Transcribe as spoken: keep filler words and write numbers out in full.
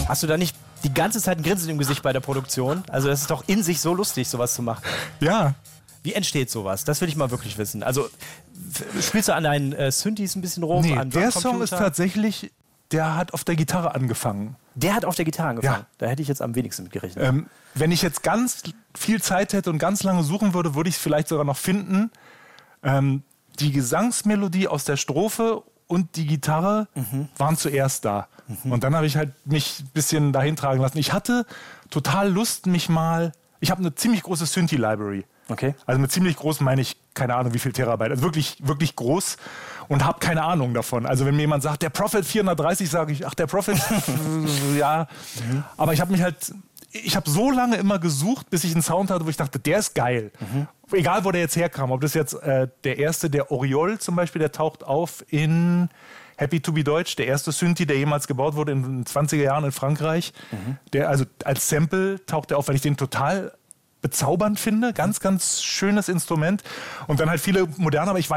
Hast du da nicht die ganze Zeit ein Grinsen im Gesicht bei der Produktion? Also das ist doch in sich so lustig, sowas zu machen. Ja. Wie entsteht sowas? Das will ich mal wirklich wissen. Also f- spielst du an deinen äh, Synthes ein bisschen rum? Nee, an der Drumcomputer? Song ist tatsächlich, der hat auf der Gitarre angefangen. Der hat auf der Gitarre angefangen. Ja. Da hätte ich jetzt am wenigsten mit gerechnet. Ähm, wenn ich jetzt ganz viel Zeit hätte und ganz lange suchen würde, würde ich es vielleicht sogar noch finden. Ähm, die Gesangsmelodie aus der Strophe und die Gitarre mhm. waren zuerst da. Mhm. Und dann habe ich halt mich ein bisschen dahin tragen lassen. Ich hatte total Lust, mich mal... Ich habe eine ziemlich große Synthi-Library. Okay. Also mit ziemlich groß meine ich, keine Ahnung, wie viel Terabyte. Also wirklich, wirklich groß und habe keine Ahnung davon. Also wenn mir jemand sagt, der Prophet vierhundertdreißig, sage ich, ach, der Prophet, ja. Mhm. Aber ich habe mich halt... Ich habe so lange immer gesucht, bis ich einen Sound hatte, wo ich dachte, der ist geil. Mhm. Egal, wo der jetzt herkam. Ob das jetzt äh, der erste, der Oriol zum Beispiel, der taucht auf in Happy to be Deutsch, der erste Synthi, der jemals gebaut wurde in den zwanziger Jahren in Frankreich. Mhm. Der, also als Sample taucht er auf, weil ich den total bezaubernd finde. Ganz, ganz schönes Instrument. Und dann halt viele moderne, aber ich weiß